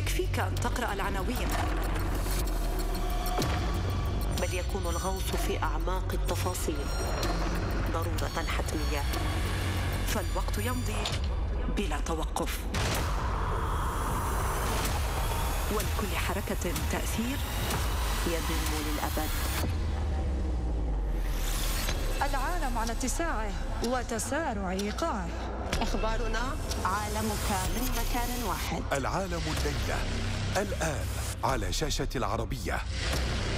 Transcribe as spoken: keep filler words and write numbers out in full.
يكفيك أن تقرأ العناوين. بل يكون الغوص في أعماق التفاصيل ضرورة حتمية. فالوقت يمضي بلا توقف، ولكل حركة تأثير يدوم للأبد. العالم على اتساعه وتسارع إيقاعه. أخبارنا عالمك من مكان واحد. العالم الليلة الآن على شاشة العربية.